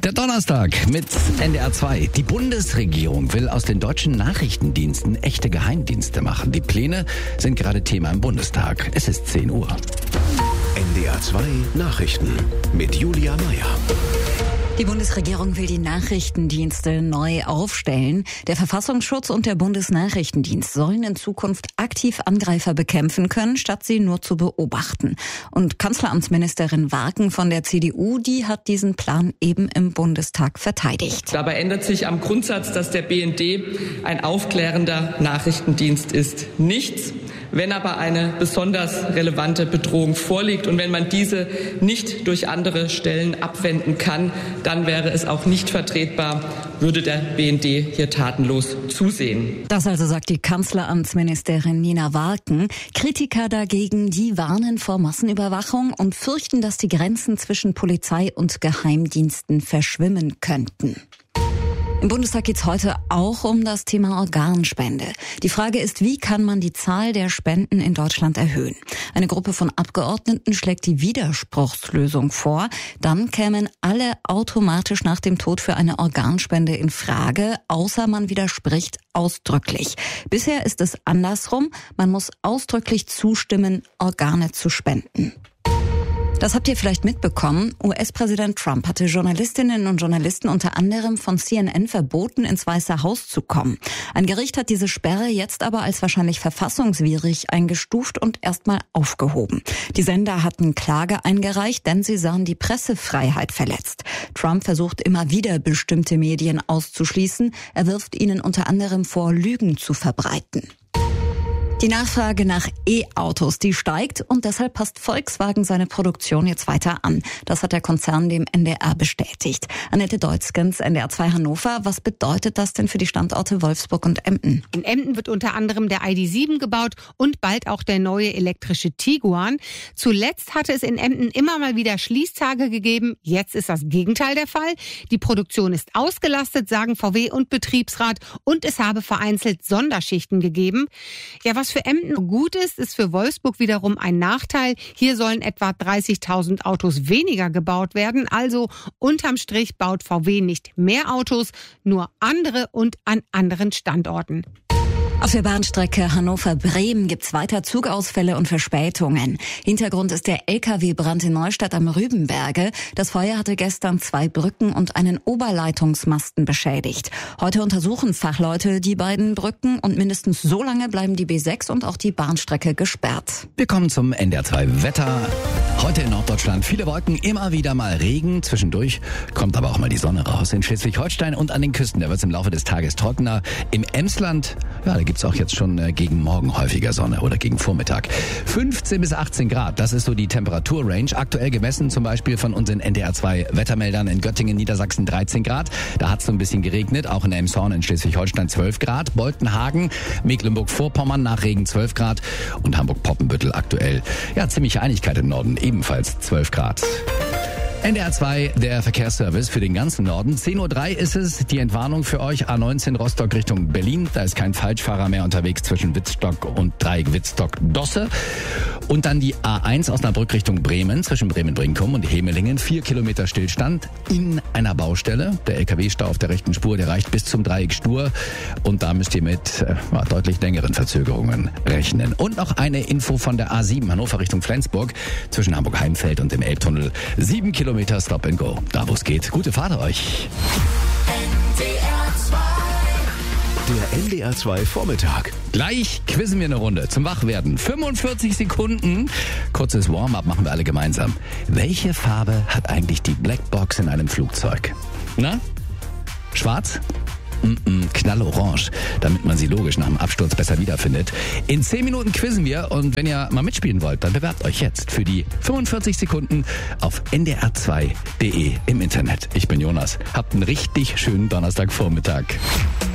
Der Donnerstag mit NDR 2. Die Bundesregierung will aus den deutschen Nachrichtendiensten echte Geheimdienste machen. Die Pläne sind gerade Thema im Bundestag. Es ist 10 Uhr. NDR 2 Nachrichten mit Julia Meyer. Die Bundesregierung will die Nachrichtendienste neu aufstellen. Der Verfassungsschutz und der Bundesnachrichtendienst sollen in Zukunft aktiv Angreifer bekämpfen können, statt sie nur zu beobachten. Und Kanzleramtsministerin Warken von der CDU, die hat diesen Plan eben im Bundestag verteidigt. Dabei ändert sich am Grundsatz, dass der BND ein aufklärender Nachrichtendienst ist, nichts. Wenn aber eine besonders relevante Bedrohung vorliegt und wenn man diese nicht durch andere Stellen abwenden kann, dann wäre es auch nicht vertretbar, würde der BND hier tatenlos zusehen. Das also sagt die Kanzleramtsministerin Nina Warken. Kritiker dagegen, die warnen vor Massenüberwachung und fürchten, dass die Grenzen zwischen Polizei und Geheimdiensten verschwimmen könnten. Im Bundestag geht es heute auch um das Thema Organspende. Die Frage ist, wie kann man die Zahl der Spenden in Deutschland erhöhen? Eine Gruppe von Abgeordneten schlägt die Widerspruchslösung vor. Dann kämen alle automatisch nach dem Tod für eine Organspende in Frage, außer man widerspricht ausdrücklich. Bisher ist es andersrum. Man muss ausdrücklich zustimmen, Organe zu spenden. Das habt ihr vielleicht mitbekommen. US-Präsident Trump hatte Journalistinnen und Journalisten unter anderem von CNN verboten, ins Weiße Haus zu kommen. Ein Gericht hat diese Sperre jetzt aber als wahrscheinlich verfassungswidrig eingestuft und erstmal aufgehoben. Die Sender hatten Klage eingereicht, denn sie sahen die Pressefreiheit verletzt. Trump versucht immer wieder, bestimmte Medien auszuschließen. Er wirft ihnen unter anderem vor, Lügen zu verbreiten. Die Nachfrage nach E-Autos, die steigt und deshalb passt Volkswagen seine Produktion jetzt weiter an. Das hat der Konzern dem NDR bestätigt. Annette Deutzgens, NDR 2 Hannover. Was bedeutet das denn für die Standorte Wolfsburg und Emden? In Emden wird unter anderem der ID.7 gebaut und bald auch der neue elektrische Tiguan. Zuletzt hatte es in Emden immer mal wieder Schließtage gegeben. Jetzt ist das Gegenteil der Fall. Die Produktion ist ausgelastet, sagen VW und Betriebsrat, und es habe vereinzelt Sonderschichten gegeben. Ja, was für Emden gut ist, ist für Wolfsburg wiederum ein Nachteil. Hier sollen etwa 30.000 Autos weniger gebaut werden. Also unterm Strich baut VW nicht mehr Autos, nur andere und an anderen Standorten. Auf der Bahnstrecke Hannover-Bremen gibt's weiter Zugausfälle und Verspätungen. Hintergrund ist der LKW-Brand in Neustadt am Rübenberge. Das Feuer hatte gestern 2 Brücken und einen Oberleitungsmasten beschädigt. Heute untersuchen Fachleute die beiden Brücken und mindestens so lange bleiben die B6 und auch die Bahnstrecke gesperrt. Wir kommen zum NDR 2 Wetter. Heute in Norddeutschland viele Wolken, immer wieder mal Regen. Zwischendurch kommt aber auch mal die Sonne raus. In Schleswig-Holstein und an den Küsten, da wird es im Laufe des Tages trockener. Im Emsland, ja, da gibt's auch jetzt schon gegen Morgen häufiger Sonne oder gegen Vormittag. 15 bis 18 Grad, das ist so die Temperaturrange. Aktuell gemessen zum Beispiel von unseren NDR 2 Wettermeldern in Göttingen, Niedersachsen 13 Grad. Da hat es so ein bisschen geregnet, auch in Elmshorn in Schleswig-Holstein 12 Grad. Boltenhagen, Mecklenburg-Vorpommern nach Regen 12 Grad und Hamburg-Poppenbüttel aktuell. Ja, ziemliche Einigkeit im Norden, ebenfalls 12 Grad. NDR 2, der Verkehrsservice für den ganzen Norden. 10:03 Uhr ist es, die Entwarnung für euch. A19 Rostock Richtung Berlin. Da ist kein Falschfahrer mehr unterwegs zwischen Wittstock und Dreieck Wittstock-Dosse. Und dann die A1 Osnabrück Richtung Bremen, zwischen Bremen-Brinkum und Hemelingen. 4 Kilometer Stillstand in einer Baustelle. Der LKW-Stau auf der rechten Spur, der reicht bis zum Dreieck Stur. Und da müsst ihr mit deutlich längeren Verzögerungen rechnen. Und noch eine Info von der A7 Hannover Richtung Flensburg. Zwischen Hamburg-Heimfeld und dem Elbtunnel. 7 Kilometer Stop and Go. Da wo es geht. Gute Fahrt euch. Der NDR 2 Vormittag. Gleich quizzen wir eine Runde zum Wachwerden. 45 Sekunden. Kurzes Warm-up machen wir alle gemeinsam. Welche Farbe hat eigentlich die Blackbox in einem Flugzeug? Na? Schwarz? Knallorange, damit man sie logisch nach dem Absturz besser wiederfindet. In 10 Minuten quizzen wir und wenn ihr mal mitspielen wollt, dann bewerbt euch jetzt für die 45 Sekunden auf ndr2.de im Internet. Ich bin Jonas. Habt einen richtig schönen Donnerstagvormittag.